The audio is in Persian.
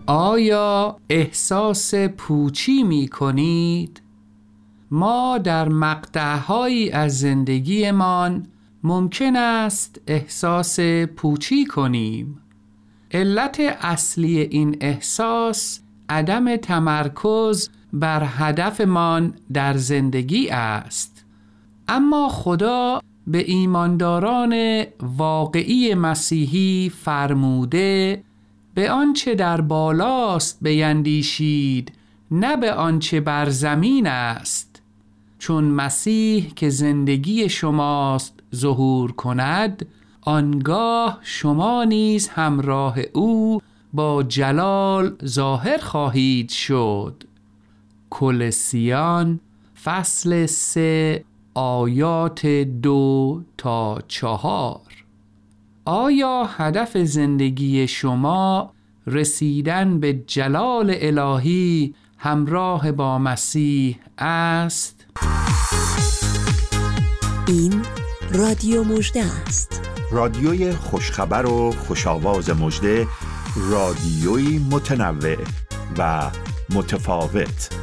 آیا احساس پوچی می کنید؟ ما در مقطع‌هایی از زندگیمان ممکن است احساس پوچی کنیم. علت اصلی این احساس عدم تمرکز بر هدفمان در زندگی است. اما خدا به ایمانداران واقعی مسیحی فرموده به آنچه در بالاست بیندیشید، نه به آنچه بر زمین است. چون مسیح که زندگی شماست ظهور کند، آنگاه شما نیز همراه او با جلال ظاهر خواهید شد. کلسیان فصل 3 آیات 2 تا 4. آیا هدف زندگی شما رسیدن به جلال الهی همراه با مسیح است؟ این رادیو مژده است. رادیوی خوشخبر و خوشاواز مژده، رادیویی متنوع و متفاوت.